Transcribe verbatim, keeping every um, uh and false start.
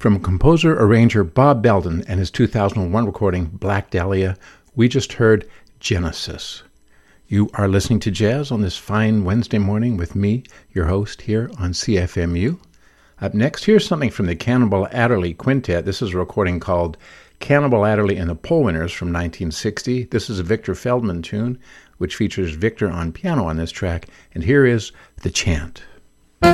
From composer-arranger Bob Belden and his two thousand one recording Black Dahlia, we just heard Genesis. You are listening to Jazz on this fine Wednesday morning with me, your host, here on C F M U. Up next, here's something from the Cannibal Adderley Quintet. This is a recording called Cannibal Adderley and the Pole Winners from nineteen sixty. This is a Victor Feldman tune, which features Victor on piano on this track. And here is The Chant.